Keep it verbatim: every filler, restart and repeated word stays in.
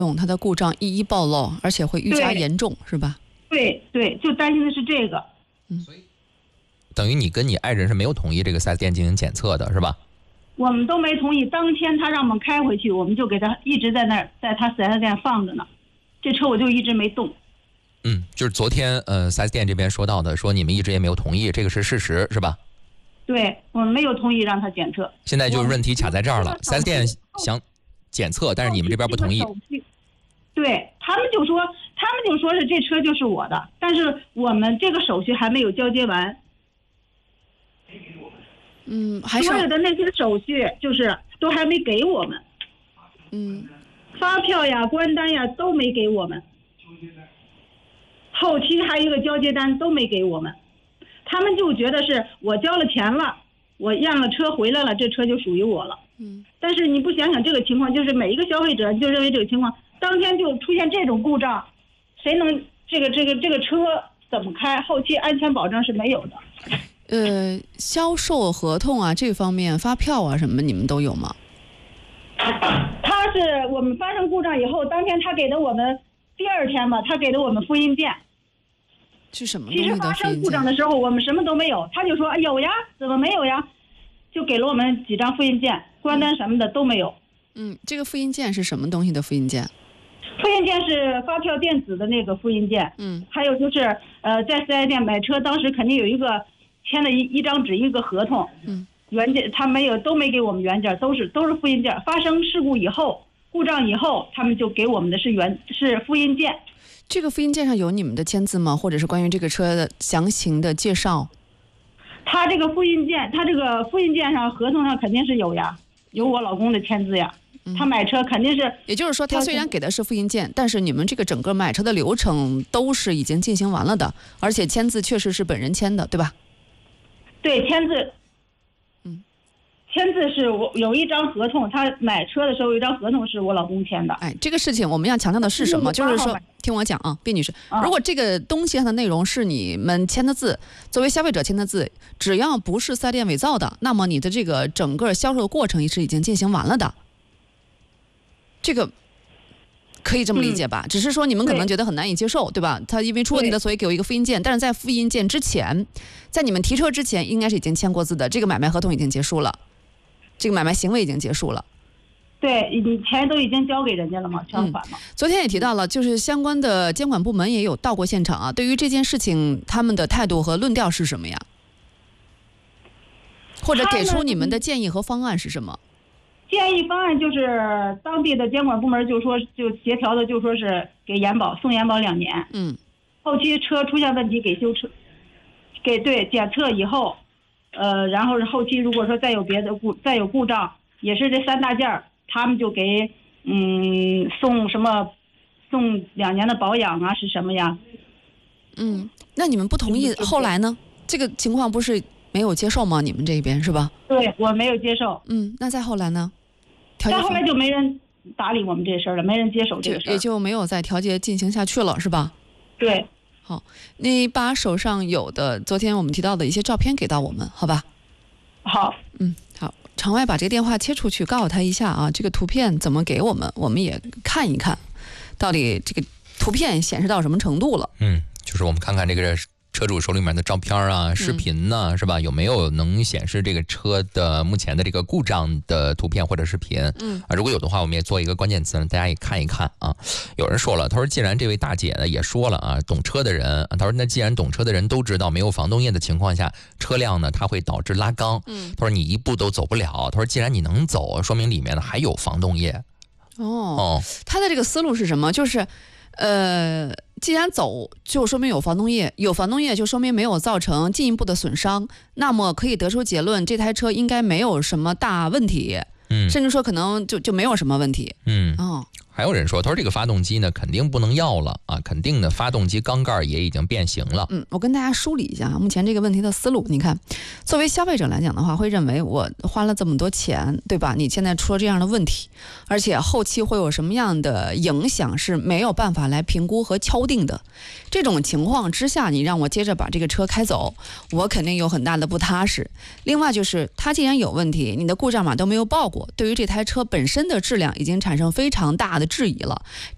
用它的故障一一暴露，而且会愈加严重，是吧？ 对对，就担心的是这个。 嗯，所以等于你跟你爱人是没有同意这个 四 S 店进行检测的，是吧？ 我们都没同意，当天他让我们开回去，我们就给他一直在那儿，在他四 S 店放着呢。这车我就一直没动。 嗯，就是昨天呃 四 S 店这边说到的，说你们一直也没有同意，这个是事实，是吧？ 对，我们没有同意让他检测。 现在就是问题卡在这儿了， 四 S 店想检测，但是你们这边不同意。 对，他们就说，他们就说是这车就是我的，但是我们这个手续还没有交接完。 嗯，还是所有的那些手续就是都还没给我们。 嗯， 发票呀、关单呀都没给我们，后期还有一个交接单都没给我们。他们就觉得是我交了钱了，我让了车回来了，这车就属于我了。 嗯， 但是你不想想这个情况，就是每一个消费者就认为这个情况，当天就出现这种故障，谁能这个这个这个车怎么开？后期安全保障是没有的。 呃，销售合同啊，这方面发票啊什么，你们都有吗？ 他是我们发生故障以后，当天他给的我们，第二天吧，他给的我们复印件。 是什么？ 其实发生故障的时候，我们什么都没有，他就说、哎、有呀，怎么没有呀？就给了我们几张复印件，关单什么的都没有。 嗯，这个复印件是什么东西的复印件？ 复印件是发票电子的那个复印件。 嗯， 还有就是呃，在四 S 店买车，当时肯定有一个签了一一张纸，一个合同。 嗯， 原件他没有，都没给我们原件，都是都是复印件。发生事故以后，故障以后，他们就给我们的是原是复印件。 这个复印件上有你们的签字吗？或者是关于这个车的详情的介绍？ 他这个复印件，他这个复印件上合同上肯定是有呀，有我老公的签字呀。嗯、他买车肯定是， 也就是说，他虽然给的是复印件，但是你们这个整个买车的流程都是已经进行完了的，而且签字确实是本人签的，对吧？ 对，签字。嗯，签字是我有一张合同，他买车的时候有一张合同是我老公签的。 哎，这个事情我们要强调的是什么？就是说，听我讲啊，毕女士，如果这个东西上的内容是你们签的字，作为消费者签的字，只要不是四 S 店伪造的，那么你的这个整个销售的过程是已经进行完了的。这个可以这么理解吧？嗯、只是说你们可能觉得很难以接受， 对, 对吧？他因为出问题了，所以给我一个复印件，但是在复印件之前，在你们提车之前，应该是已经签过字的，这个买卖合同已经结束了，这个买卖行为已经结束了。 对，你钱都已经交给人家了嘛，全款嘛、嗯。 昨天也提到了，就是相关的监管部门也有到过现场啊。对于这件事情，他们的态度和论调是什么呀？或者给出你们的建议和方案是什么？ 建议方案就是当地的监管部门就说就协调的就说是给延保送延保两年， 嗯， 后期车出现问题给修车，给对检测以后，呃，然后是后期如果说再有别的故再有故障，也是这三大件儿，他们就给嗯送什么送两年的保养啊是什么呀？ 嗯，那你们不同意，后来呢？这个情况不是没有接受吗？你们这边是吧？ 对，我没有接受。 嗯，那再后来呢？ 再后来就没人搭理我们这事儿了，没人接手这个事儿， 也就没有再调解进行下去了，是吧？ 对。 好，你把手上有的昨天我们提到的一些照片给到我们，好吧？ 好。 嗯，好。场外把这个电话切出去，告诉他一下啊，这个图片怎么给我们，我们也看一看，到底这个图片显示到什么程度了。 嗯，就是我们看看这个车主手里面的照片啊、视频呢、啊，是吧？有没有能显示这个车的目前的这个故障的图片或者视频？ 嗯啊，如果有的话，我们也做一个关键词，大家也看一看啊。有人说了，他说既然这位大姐呢也说了啊，懂车的人，他说那既然懂车的人都知道，没有防冻液的情况下，车辆呢它会导致拉缸。 嗯， 他说你一步都走不了。他说既然你能走，说明里面呢还有防冻液。 哦， 哦， 他的这个思路是什么？就是，呃。既然走，就说明有防冻液，有防冻液就说明没有造成进一步的损伤，那么可以得出结论，这台车应该没有什么大问题， 嗯， 甚至说可能就就没有什么问题， 嗯， 哦。 还有人说，他说这个发动机呢肯定不能要了啊，肯定的发动机缸盖也已经变形了。 嗯，我跟大家梳理一下目前这个问题的思路。你看，作为消费者来讲的话，会认为我花了这么多钱，对吧？你现在出了这样的问题，而且后期会有什么样的影响是没有办法来评估和敲定的。这种情况之下，你让我接着把这个车开走，我肯定有很大的不踏实。另外就是，它既然有问题，你的故障码都没有报过，对于这台车本身的质量已经产生非常大的质疑了。